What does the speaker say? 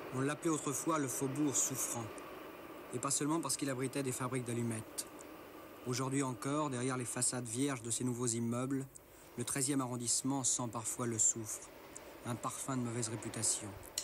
On l'appelait autrefois le faubourg souffrant. Et pas seulement parce qu'il abritait des fabriques d'allumettes. Aujourd'hui encore, derrière les façades vierges de ces nouveaux immeubles, le 13e arrondissement sent parfois le soufre, un parfum de mauvaise réputation.